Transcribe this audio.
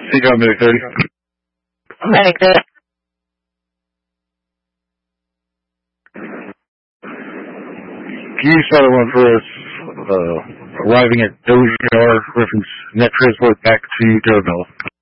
Seagull Medic 30. Medic 30. Can you start one for us, arriving at Dozier, reference net transport back to Durabella?